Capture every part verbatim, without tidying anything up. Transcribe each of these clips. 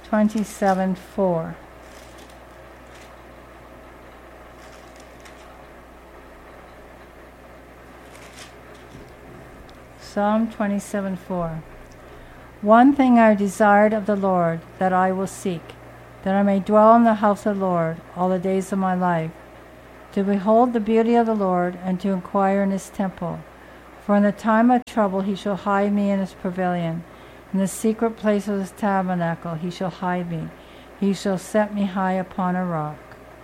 twenty-seven four. Psalm twenty-seven four. One thing I desired of the Lord, that I will seek, that I may dwell in the house of the Lord all the days of my life, to behold the beauty of the Lord, and to inquire in his temple. For in the time of trouble he shall hide me in his pavilion. In the secret place of his tabernacle he shall hide me. He shall set me high upon a rock.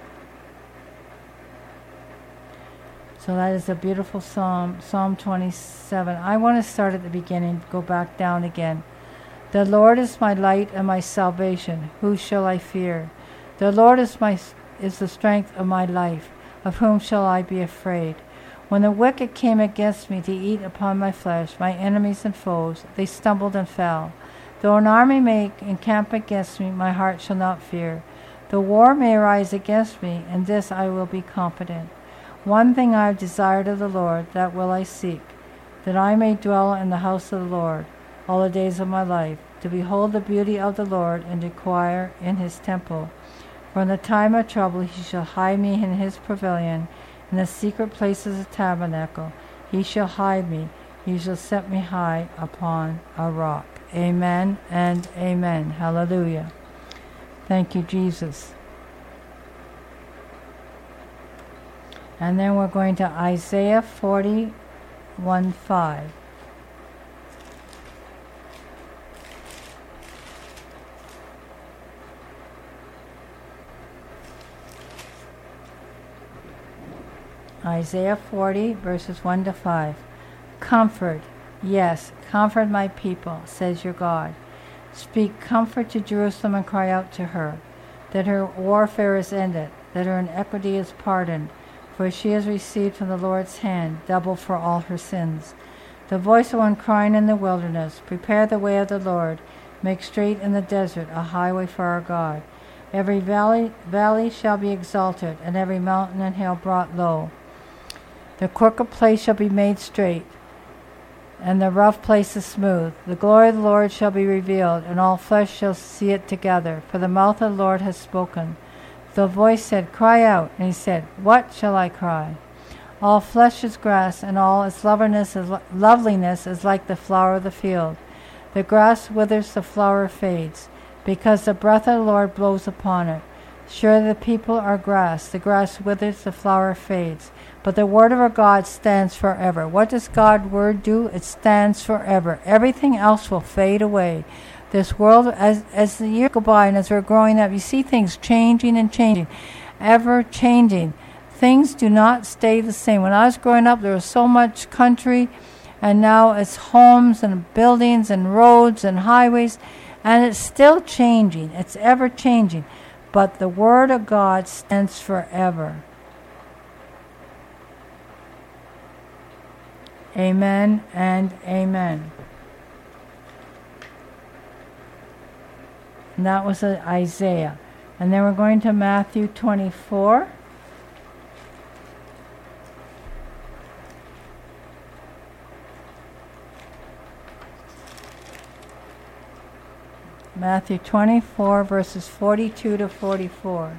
So that is a beautiful psalm, Psalm twenty-seven. I want to start at the beginning, go back down again. The Lord is my light and my salvation. Who shall I fear? The Lord is my is the strength of my life. Of whom shall I be afraid? When the wicked came against me to eat upon my flesh, my enemies and foes, they stumbled and fell. Though an army may encamp against me, my heart shall not fear. The war may arise against me, in this I will be confident. One thing I have desired of the Lord, that will I seek, that I may dwell in the house of the Lord all the days of my life, to behold the beauty of the Lord, and to inquire in his temple. For in the time of trouble he shall hide me in his pavilion. In the secret places of the tabernacle he shall hide me. He shall set me high upon a rock. Amen and amen. Hallelujah. Thank you, Jesus. And then we're going to Isaiah forty-one five. Isaiah forty, verses one to five. Comfort, yes, comfort my people, says your God. Speak comfort to Jerusalem and cry out to her, that her warfare is ended, that her iniquity is pardoned, for she has received from the Lord's hand double for all her sins. The voice of one crying in the wilderness, prepare the way of the Lord, make straight in the desert a highway for our God. Every valley, valley shall be exalted, and every mountain and hill brought low. The crooked place shall be made straight, and the rough places smooth. The glory of the Lord shall be revealed, and all flesh shall see it together, for the mouth of the Lord has spoken. The voice said, cry out, and he said, what shall I cry? All flesh is grass, and all its loveliness is, loveliness is like the flower of the field. The grass withers, the flower fades, because the breath of the Lord blows upon it. Surely the people are grass. The grass withers, the flower fades. But the word of our God stands forever. What does God's word do? It stands forever. Everything else will fade away. This world, as, as the years go by and as we're growing up, you see things changing and changing, ever changing. Things do not stay the same. When I was growing up, there was so much country, and now it's homes and buildings and roads and highways, and it's still changing. It's ever changing. But the word of God stands forever. Amen and amen. And that was uh, Isaiah. And then we're going to Matthew twenty-four. Matthew twenty-four, verses forty-two to forty-four.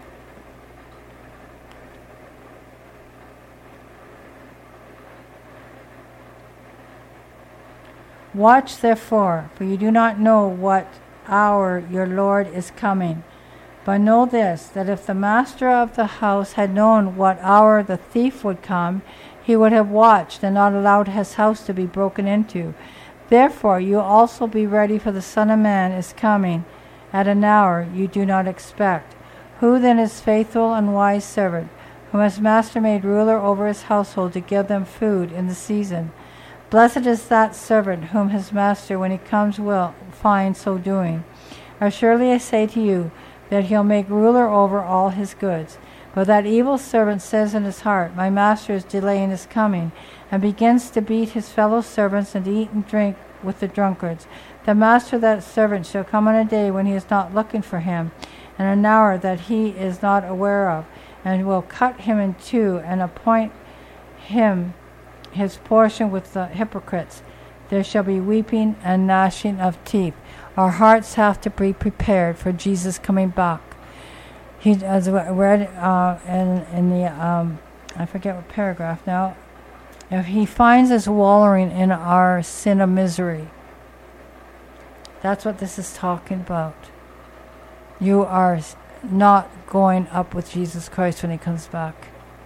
Watch therefore, for you do not know what hour your Lord is coming. But know this, that if the master of the house had known what hour the thief would come, he would have watched and not allowed his house to be broken into. Therefore you also be ready, for the Son of Man is coming at an hour you do not expect. Who then is faithful and wise servant, whom his master made ruler over his household to give them food in the season? Blessed is that servant whom his master, when he comes, will find so doing. Surely I say to you, that he'll make ruler over all his goods. But that evil servant says in his heart, my master is delaying his coming, and begins to beat his fellow servants and to eat and drink with the drunkards. The master of that servant shall come on a day when he is not looking for him, and an hour that he is not aware of, and will cut him in two, and appoint him his portion with the hypocrites. There shall be weeping and gnashing of teeth. Our hearts have to be prepared for Jesus coming back. He, as I read uh, in, in the, um, I forget what paragraph now, if he finds us wallowing in our sin of misery, that's what this is talking about. You are not going up with Jesus Christ when he comes back.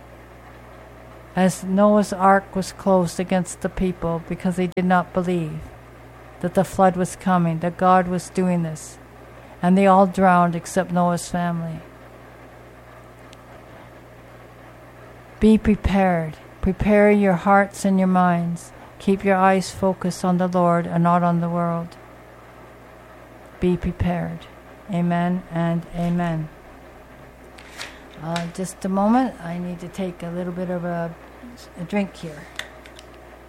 As Noah's ark was closed against the people because they did not believe that the flood was coming, that God was doing this. And they all drowned except Noah's family. Be prepared. Prepare your hearts and your minds. Keep your eyes focused on the Lord and not on the world. Be prepared. Amen and amen. Uh, just a moment. I need to take a little bit of a, a drink here.